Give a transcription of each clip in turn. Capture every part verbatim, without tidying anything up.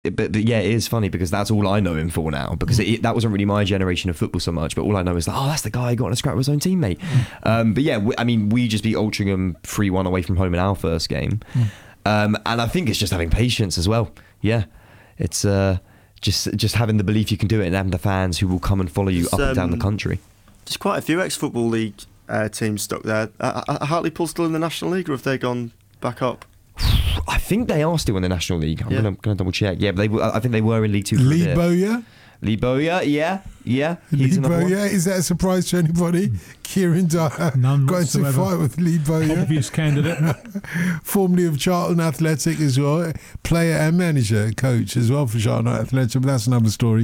But, but yeah, it is funny because that's all I know him for now. Because it, it, that wasn't really my generation of football so much. But all I know is like, oh, that's the guy who got in a scrap with his own teammate. Um, but yeah, we, I mean, we just beat Altrincham three one away from home in our first game. Um, and I think it's just having patience as well. Yeah, it's uh, just just having the belief you can do it and having the fans who will come and follow you It's, up and down um, the country. There's quite a few ex-Football League uh, teams stuck there. Uh, are Hartlepool still in the National League, or have they gone back up? I think they are still in the National League. I'm Yeah. gonna, gonna double check. Yeah, but they were, I think they were in League Two. For Lee a bit. Bowyer? Lee Bowyer, yeah, yeah. He's Lee another one. Bowyer, is that a surprise to anybody? Kieran Dyer None got into a whatsoever. fight with Lee Bowyer, Obvious candidate. formerly of Charlton Athletic as well, player and manager, coach as well for Charlton Athletic, but that's another story.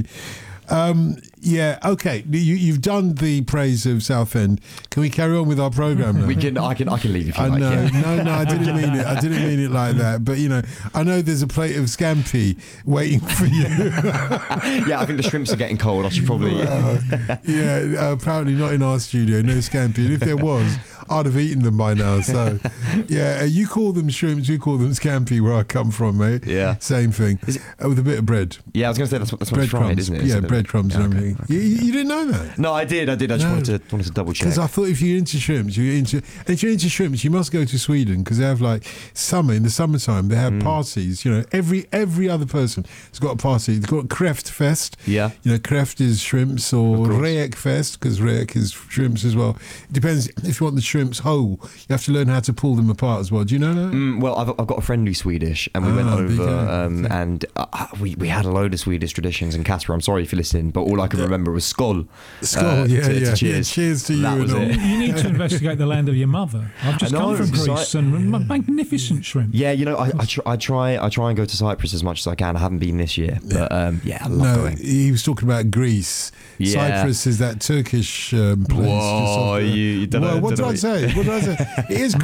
Um, yeah, okay. You, you've done the praise of Southend. Can we carry on with our programme now? We can, I can, I can leave if you I like. know, Yeah. no, no, I didn't mean it. I didn't mean it like that. But you know, I know there's a plate of scampi waiting for you. Yeah, I think the shrimps are getting cold. I should probably. Uh, yeah, uh, apparently not in our studio. No scampi. And if there was, I'd have eaten them by now. So, yeah, uh, you call them shrimps, we call them scampi where I come from, mate. Yeah. Same thing. Is it- Uh, with a bit of bread. Yeah, I was going to say that's what that's what it's fried, Breadcrumbs. isn't it? Yeah, Instead of- breadcrumbs Yeah, and okay, everything. okay. You, you didn't know that? No, I did. I did. I just No. wanted to wanted to double check. Because I thought if you're into shrimps, you're into, and if you're into shrimps, you must go to Sweden because they have like summer in the summertime. They have Mm. parties. You know, every every other person has got a party. They've got Kreft Fest. Yeah. You know, Kreft is shrimps, or Of course. Rejek Fest because Rejek is shrimps as well. It depends if you want the shrimps whole. You have to learn how to pull them apart as well. Do you know that? Mm, well, I've, I've got a friend who's Swedish, and we went Ah, there you over, go. um, Okay. and uh, we we had a load of Swedish traditions. And Casper, I'm sorry if you're listening, but all I can remember was skål. Skål, uh, yeah, to, to yeah. cheers. Yeah, cheers to you That and was all. it. You need to investigate the land of your mother. I've just I know, come from it's Greece like- and m- magnificent shrimp. Yeah, you know, I, I, try, I try I try and go to Cyprus as much as I can. I haven't been this year, but um, yeah, I love No, going. he was talking about Greece. Yeah. Cyprus is that Turkish um, place. just Whoa, off there. you- you don't Well, know- what don't did I know say? What did I say? It is